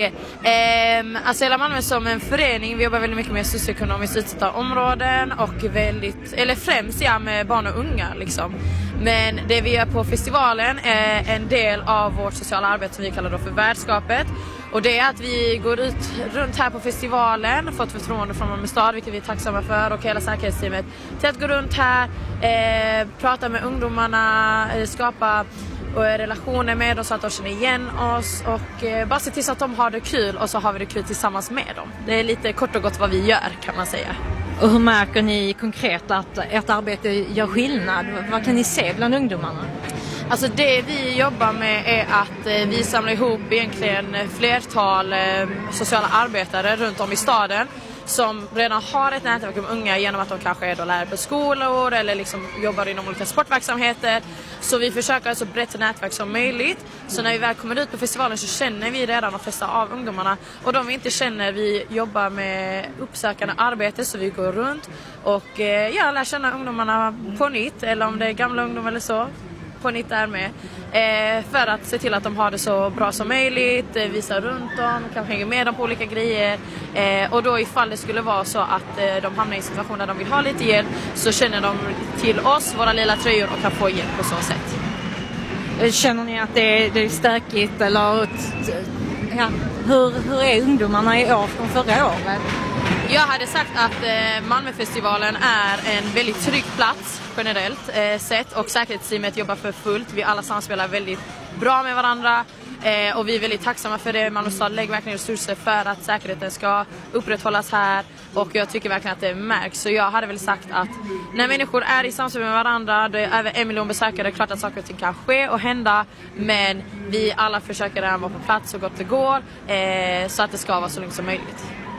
mycket. Alltså hela Malmö som en förening, vi jobbar väldigt mycket med socioekonomiskt utsatta områden och främst med barn och unga liksom. Men det vi gör på festivalen är en del av vårt sociala arbete som vi kallar då för värdskapet. Och det är att vi går ut runt här på festivalen, fått förtroende från Malmö stad, vilket vi är tacksamma för, och hela säkerhetsteamet, till att gå runt här, prata med ungdomarna, skapa relationer med dem så att de känner igen oss och bara se till så att de har det kul, och så har vi det kul tillsammans med dem. Det är lite kort och gott vad vi gör, kan man säga. Och hur märker ni konkret att ert arbete gör skillnad? Vad kan ni se bland ungdomarna? Alltså det vi jobbar med är att vi samlar ihop egentligen flertal sociala arbetare runt om i staden som redan har ett nätverk med unga genom att de kanske är lärare på skolor eller liksom jobbar inom olika sportverksamheter. Så vi försöker ha så brett nätverk som möjligt. Så när vi väl kommer ut på festivalen så känner vi redan de flesta av ungdomarna. Och de vi inte känner, vi jobbar med uppsökande arbete, så vi går runt och lär känna ungdomarna på nytt, eller om det är gamla ungdomar eller så. På nytt där med. För att se till att de har det så bra som möjligt, visa runt dem, kan hänga med dem på olika grejer. Och då ifall det skulle vara så att de hamnar i en situation där de vill ha lite hjälp, så känner de till oss, våra lilla tröjor, och kan få hjälp på så sätt. Känner ni att det är stökigt, eller hur är ungdomarna i år från förra året? Jag hade sagt att Malmöfestivalen är en väldigt trygg plats generellt sett, och säkerhetsteamet jobbar för fullt. Vi alla samspelar väldigt bra med varandra och vi är väldigt tacksamma för det. Malmö stad lägger verkligen resurser för att säkerheten ska upprätthållas här, och jag tycker verkligen att det märks. Så jag hade väl sagt att när människor är i samspel med varandra, det är över 1 miljon besökare, det är klart att saker och ting kan ske och hända, men vi alla försöker redan vara på plats så gott det går, så att det ska vara så långt som möjligt.